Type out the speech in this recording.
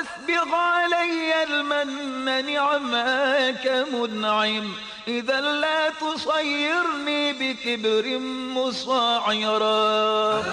أسبغ علي المن نعماك منعم إذا لا تصيرني بكبر مصاعرا.